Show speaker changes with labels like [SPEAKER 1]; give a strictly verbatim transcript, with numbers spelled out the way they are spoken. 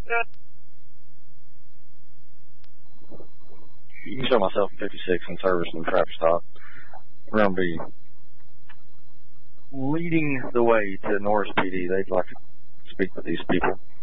[SPEAKER 1] You can show myself fifty-six in service and traffic stop. We're going to be leading the way to Norris P D. They'd like to speak with these people.